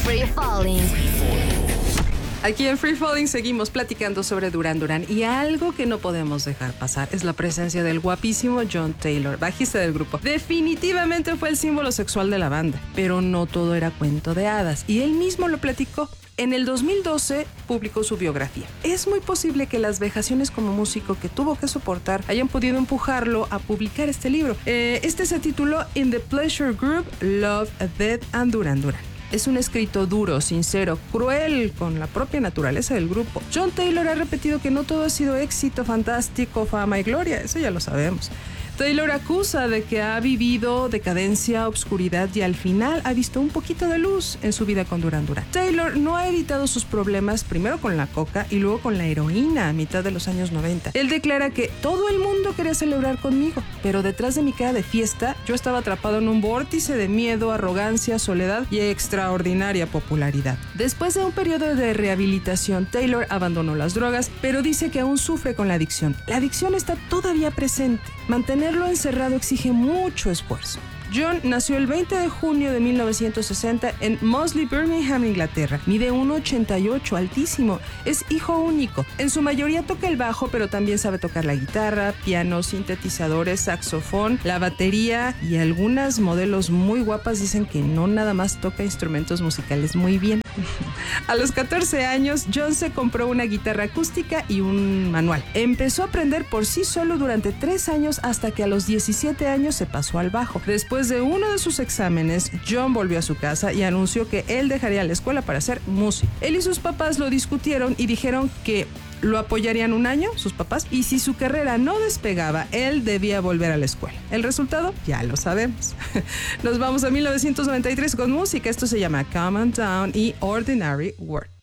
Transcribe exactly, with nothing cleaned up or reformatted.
Free Falling. Aquí en Free Falling seguimos platicando sobre Duran Duran y algo que no podemos dejar pasar es la presencia del guapísimo John Taylor, bajista del grupo. Definitivamente fue el símbolo sexual de la banda, pero no todo era cuento de hadas y él mismo lo platicó. En el dos mil doce publicó su biografía. Es muy posible que las vejaciones como músico que tuvo que soportar hayan podido empujarlo a publicar este libro. Eh, este se tituló In the Pleasure Group, Love, Death and Duran Duran. Es un escrito duro, sincero, cruel con la propia naturaleza del grupo. John Taylor ha repetido que no todo ha sido éxito, fantástico, fama y gloria, eso ya lo sabemos. Taylor acusa de que ha vivido decadencia, obscuridad y al final ha visto un poquito de luz en su vida con Duran Duran. Taylor no ha evitado sus problemas primero con la coca y luego con la heroína a mitad de los años noventa. Él declara que todo el mundo quería celebrar conmigo, pero detrás de mi cara de fiesta yo estaba atrapado en un vórtice de miedo, arrogancia, soledad y extraordinaria popularidad. Después de un periodo de rehabilitación, Taylor abandonó las drogas, pero dice que aún sufre con la adicción. La adicción está todavía presente. Mantenerlo encerrado exige mucho esfuerzo. John nació el veinte de junio de mil novecientos sesenta en Moseley, Birmingham, Inglaterra. Mide uno ochenta y ocho, altísimo. Es hijo único. En su mayoría toca el bajo, pero también sabe tocar la guitarra, piano, sintetizadores, saxofón, la batería y algunas modelos muy guapas dicen que no nada más toca instrumentos musicales muy bien. A los catorce años, John se compró una guitarra acústica y un manual. Empezó a aprender por sí solo durante tres años hasta que a los diecisiete años se pasó al bajo. Después de uno de sus exámenes, John volvió a su casa y anunció que él dejaría la escuela para ser músico. Él y sus papás lo discutieron y dijeron que lo apoyarían un año, sus papás, y si su carrera no despegaba, él debía volver a la escuela. El resultado, ya lo sabemos. Nos vamos a mil novecientos noventa y tres con música. Esto se llama Come On Down y Ordinary Work.